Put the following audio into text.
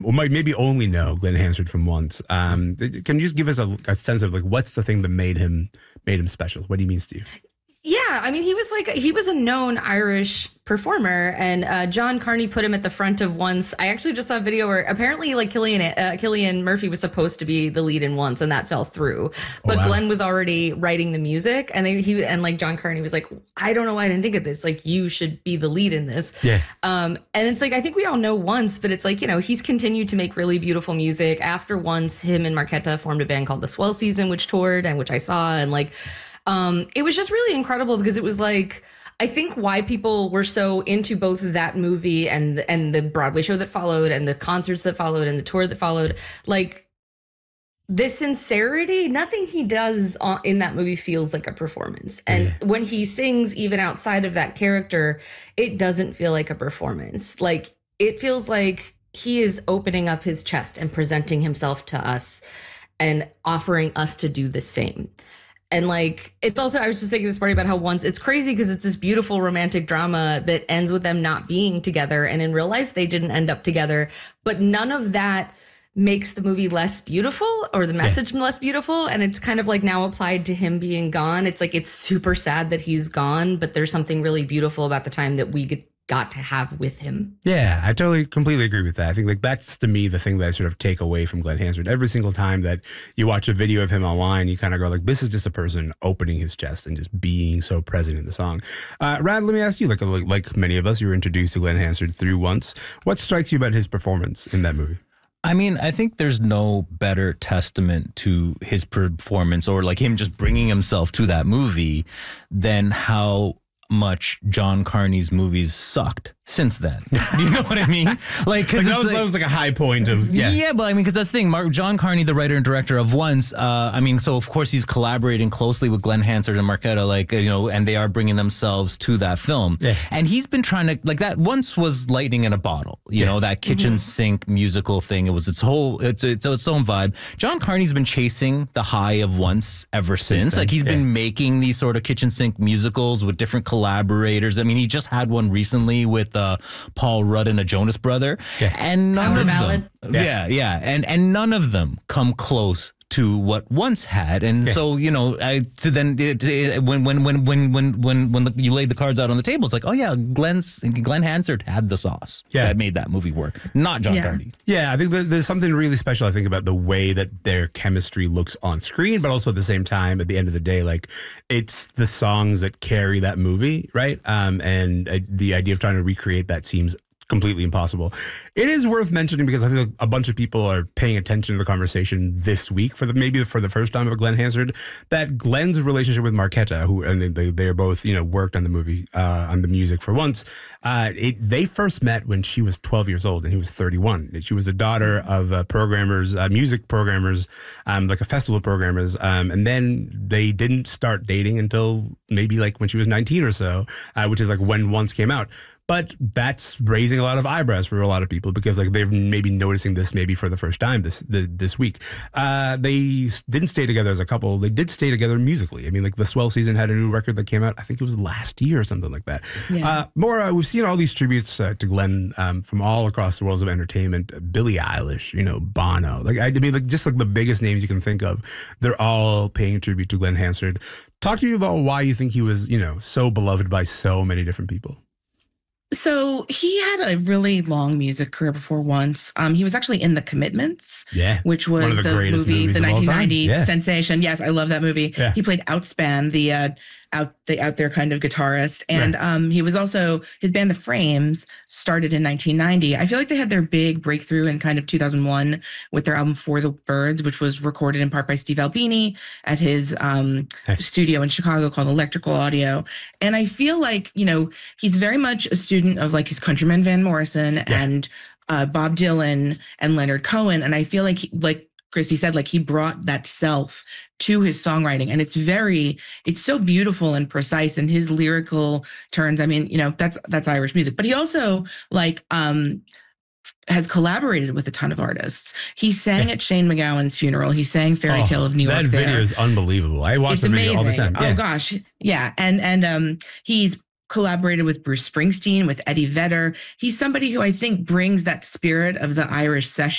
maybe only know Glenn Hansard from Once. Can you just give us a sense of like what's the thing that made him special? What he means to you? Yeah, I mean, he was a known Irish performer, and John Carney put him at the front of Once. I actually just saw a video where apparently like Cillian Murphy was supposed to be the lead in Once, and that fell through. But wow. Glenn was already writing the music, and like John Carney was like, I don't know why I didn't think of this. Like, you should be the lead in this. Yeah. And it's like, I think we all know Once, but it's like, you know, he's continued to make really beautiful music. After Once, him and Marketa formed a band called The Swell Season, which toured and which I saw, and like. It was just really incredible because it was like, I think why people were so into both that movie and the Broadway show that followed and the concerts that followed and the tour that followed, like the sincerity, nothing he does in that movie feels like a performance. And when he sings, even outside of that character, it doesn't feel like a performance. Like it feels like he is opening up his chest and presenting himself to us and offering us to do the same. And like, it's also, I was just thinking this morning about how Once, it's crazy because it's this beautiful romantic drama that ends with them not being together. And in real life, they didn't end up together. But none of that makes the movie less beautiful or the message less beautiful. And it's kind of like now applied to him being gone. It's like, it's super sad that he's gone, but there's something really beautiful about the time that we got to have with him. Yeah, I completely agree with that. I think like that's to me the thing that I sort of take away from Glenn Hansard. Every single time that you watch a video of him online, you kind of go like, this is just a person opening his chest and just being so present in the song. Rad, let me ask you, like many of us, you were introduced to Glenn Hansard through Once. What strikes you about his performance in that movie? I mean, I think there's no better testament to his performance or like him just bringing himself to that movie than how much John Carney's movies sucked since then. You know what I mean? Like, cause that was like a high point of yeah, but I mean, because that's the thing. John Carney, the writer and director of Once, I mean, so of course he's collaborating closely with Glenn Hansard and Marketa, like, you know, and they are bringing themselves to that film. Yeah. And he's been trying to, like, that Once was lightning in a bottle, you know, that kitchen sink musical thing. It was its own vibe. John Carney's been chasing the high of Once ever since. Like, he's been making these sort of kitchen sink musicals with different collaborators. I mean, he just had one recently with Paul Rudd and a Jonas brother, and none of them, and none of them come close to what Once had. And so, you know, when you laid the cards out on the table, it's like, oh yeah, Glenn Hansard had the sauce that made that movie work, not John Carney. Yeah, I think there's something really special, I think, about the way that their chemistry looks on screen, but also at the same time, at the end of the day, like, it's the songs that carry that movie, right? And the idea of trying to recreate that seems completely impossible. It is worth mentioning because I think a bunch of people are paying attention to the conversation this week maybe for the first time of Glenn Hansard, that Glenn's relationship with Marketa, and they are both, you know, worked on the movie, on the music for Once. They first met when she was 12 years old and he was 31. She was the daughter of programmers, music programmers, like a festival programmers. And then they didn't start dating until maybe like when she was 19 or so, which is like when Once came out. But that's raising a lot of eyebrows for a lot of people because like they're maybe noticing this maybe for the first time this week. They didn't stay together as a couple. They did stay together musically. I mean, like the Swell Season had a new record that came out. I think it was last year or something like that. Yeah. Maura, we've seen all these tributes to Glenn from all across the worlds of entertainment. Billie Eilish, you know, Bono. Like I mean, like just like the biggest names you can think of. They're all paying tribute to Glenn Hansard. Talk to me about why you think he was, you know, so beloved by so many different people. So he had a really long music career before Once. He was actually in The Commitments, which was the movie, the 1990 sensation. Yes, I love that movie. Yeah. He played Outspan, the out there kind of guitarist. And he was also, his band The Frames started in 1990. I feel like they had their big breakthrough in kind of 2001 with their album For the Birds, which was recorded in part by Steve Albini at his studio in Chicago called Electrical Audio. And I feel like, you know, he's very much a student of like his countryman Van Morrison and Bob Dylan and Leonard Cohen. And I feel like, like Christy said, like he brought that self to his songwriting, and it's so beautiful and precise, and his lyrical turns. I mean, you know, that's Irish music, but he also like, has collaborated with a ton of artists. He sang at Shane MacGowan's funeral. He sang Fairy Tale of New York. That video is unbelievable. I watch the video all the time. Oh gosh. Yeah. And he's collaborated with Bruce Springsteen, with Eddie Vedder. He's somebody who I think brings that spirit of the Irish session